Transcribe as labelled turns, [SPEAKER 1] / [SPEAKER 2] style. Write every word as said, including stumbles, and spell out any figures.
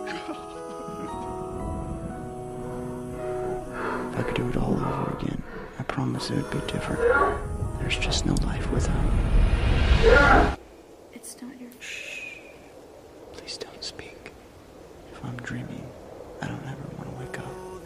[SPEAKER 1] If I could do it all over again, I promise it would be different. There's just no life without you.